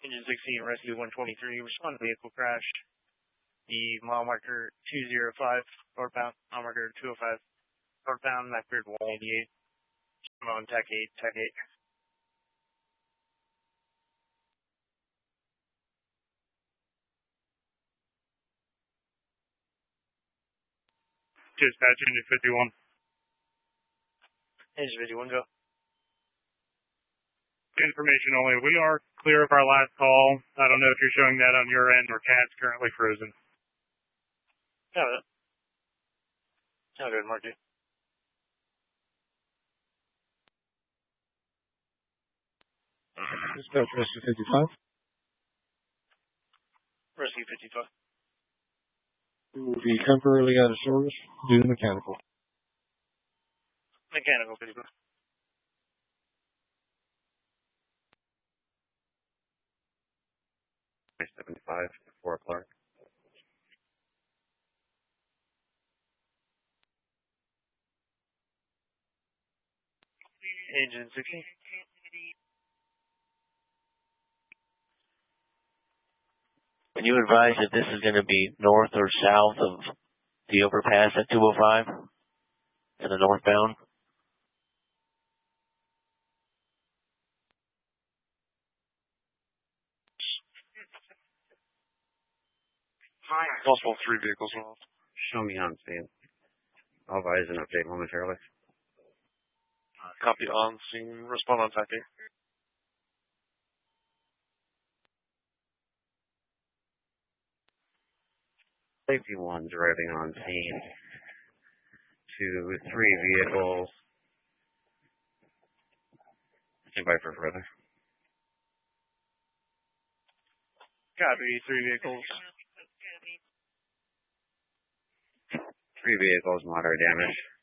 Engine 16, Rescue 123, respond to vehicle crash. The mile marker 205, northbound, mile marker 205, northbound, map grid 188, on Tech 8, Tech 8. Dispatch, Engine 51. Engine 51, go. Information only. We are clear of our last call. I don't know if you're showing that on your end or CAT's currently frozen. Yeah, good, Mark. Dispatch, Rescue 55. Rescue 55. We will be temporarily out of service due to mechanical. Mechanical 55. 75 4 o'clock. Engine 16. Can you advise if this is going to be north or south of the overpass at 205 to the northbound? Possible 3 vehicles involved. Show me on scene. I'll advise an update momentarily. Copy on scene. Respond on Tech 8. Safety 1 driving on scene. 2, 3 vehicles. Stand by for further. Copy, 3 vehicles. 3 vehicles, moderate damage.